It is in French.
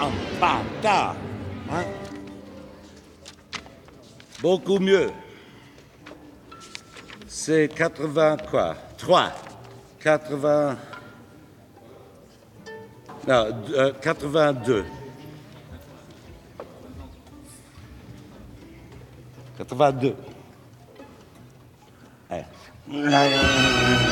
pam, pam, ta. Hein? Beaucoup mieux. C'est 80 quoi? 3. 80... Non, 82. 82.